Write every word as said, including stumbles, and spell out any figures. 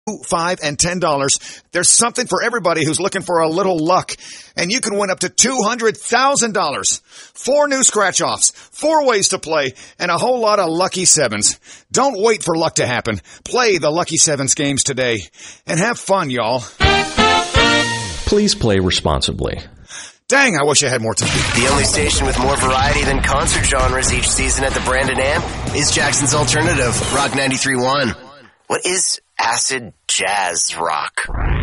five, and ten dollars. There's something for everybody who's looking for a little luck. And you can win up to two hundred thousand dollars. Four new scratch-offs, four ways to play, and a whole lot of Lucky Sevens. Don't wait for luck to happen. Play the Lucky Sevens games today. And have fun, y'all. Please play responsibly. Dang, I wish I had more time. The only station with more variety than concert genres each season at the Brandon Amp is Jackson's Alternative, Rock ninety-three point one. What is acid jazz rock?